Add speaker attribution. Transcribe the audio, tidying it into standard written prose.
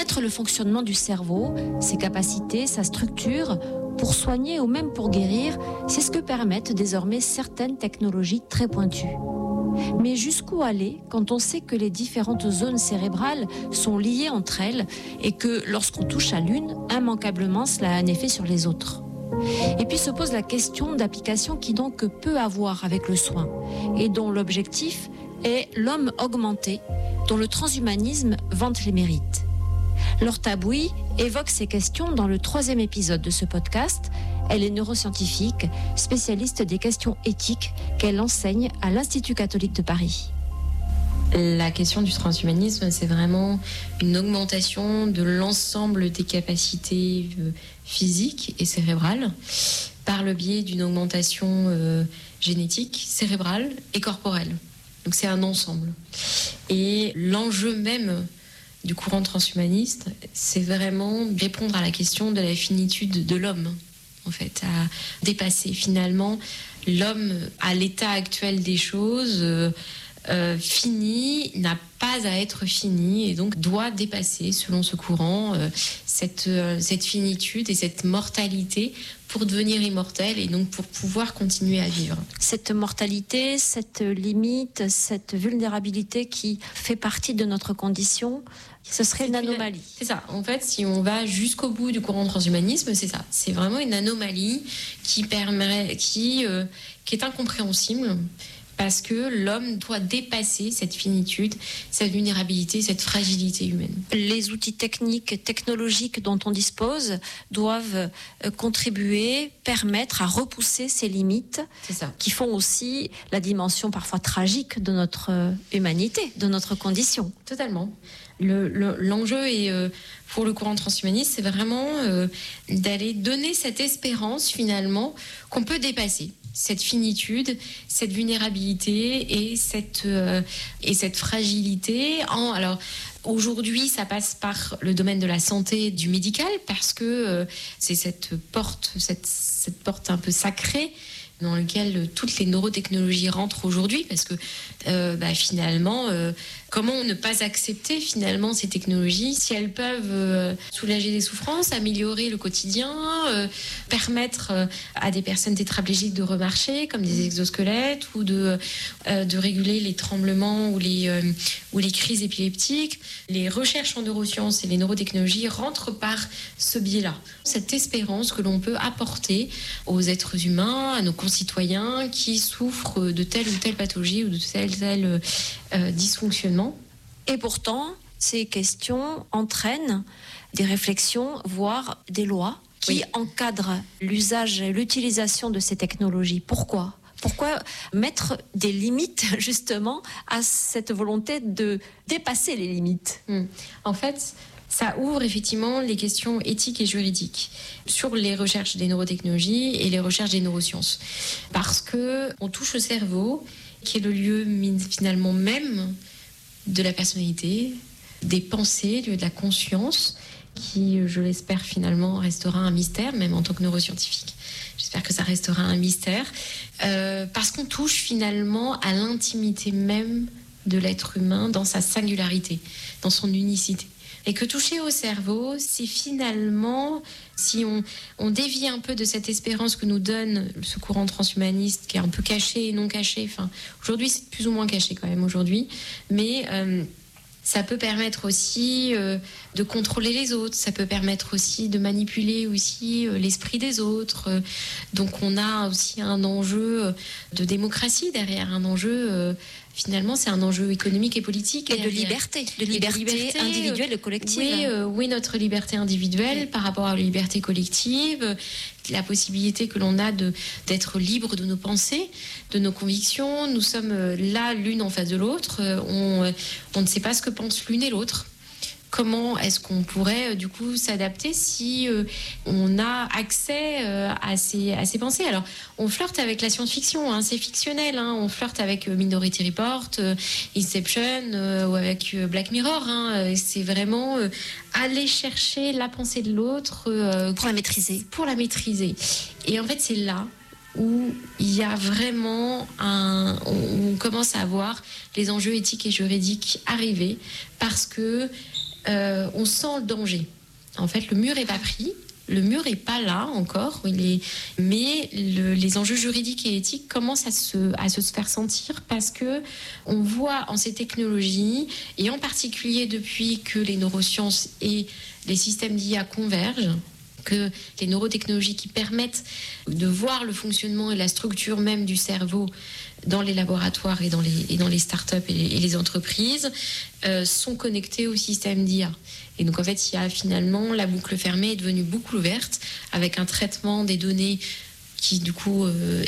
Speaker 1: Connaître le fonctionnement du cerveau, ses capacités, sa structure, pour soigner ou même pour guérir, c'est ce que permettent désormais certaines technologies très pointues. Mais jusqu'où aller quand on sait que les différentes zones cérébrales sont liées entre elles et que lorsqu'on touche à l'une, immanquablement cela a un effet sur les autres. Et puis se pose la question d'application qui donc peut avoir avec le soin et dont l'objectif est l'homme augmenté, dont le transhumanisme vante les mérites. Laure Tabouy évoque ces questions dans le 3e épisode de ce podcast. Elle est neuroscientifique, spécialiste des questions éthiques qu'elle enseigne à l'Institut catholique de Paris.
Speaker 2: La question du transhumanisme, c'est vraiment une augmentation de l'ensemble des capacités physiques et cérébrales par le biais d'une augmentation génétique, cérébrale et corporelle. Donc c'est un ensemble. Et l'enjeu même du courant transhumaniste, c'est vraiment répondre à la question de la finitude de l'homme, en fait, à dépasser finalement l'homme à l'état actuel des choses. Fini n'a pas à être fini et donc doit dépasser, selon ce courant, cette finitude et cette mortalité pour devenir immortel et donc pour pouvoir continuer à vivre.
Speaker 1: Cette mortalité, cette limite, cette vulnérabilité qui fait partie de notre condition, ce serait une anomalie.
Speaker 2: C'est ça. En fait, si on va jusqu'au bout du courant transhumanisme, c'est ça. C'est vraiment une anomalie qui est incompréhensible. Parce que l'homme doit dépasser cette finitude, cette vulnérabilité, cette fragilité humaine.
Speaker 1: Les outils technologiques dont on dispose doivent contribuer, permettre à repousser ces limites qui font aussi la dimension parfois tragique de notre humanité, de notre condition.
Speaker 2: Totalement. L'enjeu est, pour le courant transhumaniste, c'est vraiment d'aller donner cette espérance finalement qu'on peut dépasser cette finitude, cette vulnérabilité et cette fragilité. Alors aujourd'hui, ça passe par le domaine de la santé, du médical, parce que c'est cette porte un peu sacrée dans laquelle toutes les neurotechnologies rentrent aujourd'hui, parce que finalement, comment ne pas accepter finalement ces technologies si elles peuvent soulager les souffrances, améliorer le quotidien, permettre à des personnes tétraplégiques de remarcher comme des exosquelettes ou de réguler les tremblements ou les crises épileptiques. Les recherches en neurosciences et les neurotechnologies rentrent par ce biais-là. Cette espérance que l'on peut apporter aux êtres humains, à nos concitoyens qui souffrent de telle ou telle pathologie ou de tel dysfonctionnement.
Speaker 1: Et pourtant, ces questions entraînent des réflexions, voire des lois qui encadrent l'usage et l'utilisation de ces technologies. Pourquoi mettre des limites justement à cette volonté de dépasser les limites ?
Speaker 2: En fait, ça ouvre effectivement les questions éthiques et juridiques sur les recherches des neurotechnologies et les recherches des neurosciences. Parce qu'on touche au cerveau, qui est le lieu finalement même de la personnalité, des pensées, le lieu de la conscience, qui, je l'espère, finalement restera un mystère, même en tant que neuroscientifique. J'espère que ça restera un mystère, parce qu'on touche finalement à l'intimité même de l'être humain dans sa singularité, dans son unicité. Et que toucher au cerveau, c'est finalement, si on dévie un peu de cette espérance que nous donne ce courant transhumaniste, qui est un peu caché et non caché, aujourd'hui c'est plus ou moins caché quand même aujourd'hui, mais ça peut permettre aussi de contrôler les autres, ça peut permettre aussi de manipuler aussi l'esprit des autres. Donc on a aussi un enjeu de démocratie derrière, un enjeu... Finalement, c'est un enjeu économique et politique.
Speaker 1: Et de liberté individuelle et collective.
Speaker 2: Oui, notre liberté individuelle par rapport à la liberté collective, la possibilité que l'on a d'être libre de nos pensées, de nos convictions. Nous sommes là, l'une en face de l'autre. On ne sait pas ce que pense l'une et l'autre. Comment est-ce qu'on pourrait du coup s'adapter si on a accès à ces pensées ? Alors, on flirte avec la science-fiction, c'est fictionnel. On flirte avec Minority Report, Inception ou avec Black Mirror. C'est vraiment aller chercher la pensée de l'autre
Speaker 1: pour la maîtriser.
Speaker 2: Pour la maîtriser. Et en fait, c'est là où il y a vraiment on commence à voir les enjeux éthiques et juridiques arriver, parce que on sent le danger. En fait, le mur n'est pas pris. Le mur n'est pas là encore, mais les enjeux juridiques et éthiques commencent à se faire sentir parce que on voit en ces technologies, et en particulier depuis que les neurosciences et les systèmes d'IA convergent, que les neurotechnologies qui permettent de voir le fonctionnement et la structure même du cerveau dans les laboratoires et dans les startups et les entreprises sont connectées au système d'IA. Et donc en fait, il y a finalement la boucle fermée est devenue boucle ouverte avec un traitement des données qui du coup